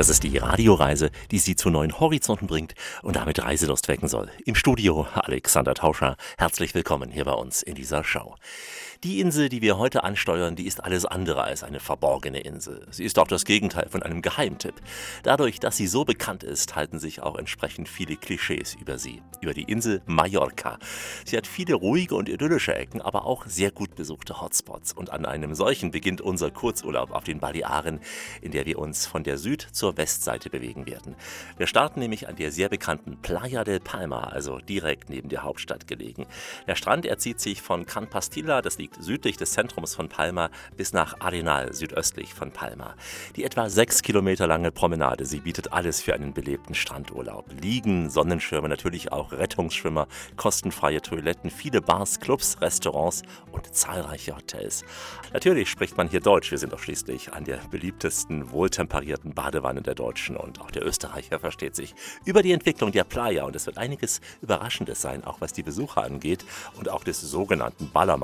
Das ist die Radioreise, die Sie zu neuen Horizonten bringt und damit Reiselust wecken soll. Im Studio Alexander Tauscher. Herzlich willkommen hier bei uns in dieser Show. Die Insel, die wir heute ansteuern, die ist alles andere als eine verborgene Insel. Sie ist auch das Gegenteil von einem Geheimtipp. Dadurch, dass sie so bekannt ist, halten sich auch entsprechend viele Klischees über sie. Über die Insel Mallorca. Sie hat viele ruhige und idyllische Ecken, aber auch sehr gut besuchte Hotspots. Und an einem solchen beginnt unser Kurzurlaub auf den Balearen, in der wir uns von der Süd- zur Westseite bewegen werden. Wir starten nämlich an der sehr bekannten Playa del Palma, also direkt neben der Hauptstadt gelegen. Der Strand erzieht sich von Can Pastilla, das liegt südlich des Zentrums von Palma, bis nach Arenal, südöstlich von Palma. Die etwa 6 Kilometer lange Promenade, sie bietet alles für einen belebten Strandurlaub. Liegen, Sonnenschirme, natürlich auch Rettungsschwimmer, kostenfreie Toiletten, viele Bars, Clubs, Restaurants und zahlreiche Hotels. Natürlich spricht man hier Deutsch, wir sind doch schließlich an der beliebtesten, wohltemperierten Badewanne der Deutschen und auch der Österreicher versteht sich über die Entwicklung der Playa und es wird einiges Überraschendes sein, auch was die Besucher angeht und auch des sogenannten Ballermann.